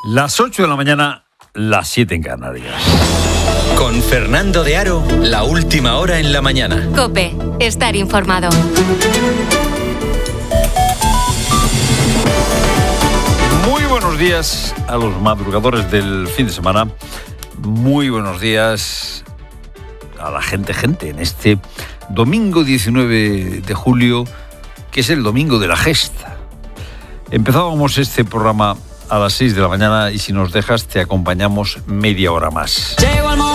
Las 8 de la mañana, las 7 en Canarias. Con Fernando de Aro, la última hora en la mañana. COPE, estar informado. Muy buenos días a los madrugadores del fin de semana. Muy buenos días a la gente en este domingo 19 de julio, que es el domingo de la gesta. Empezábamos este programa a las 6 de la mañana y si nos dejas te acompañamos media hora más. Llegó el momento